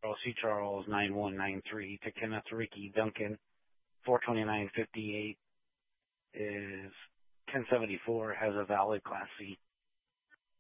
Charles C. Charles 9193 to Kenneth Ricky Duncan 42958 is 1074 has a valid Class C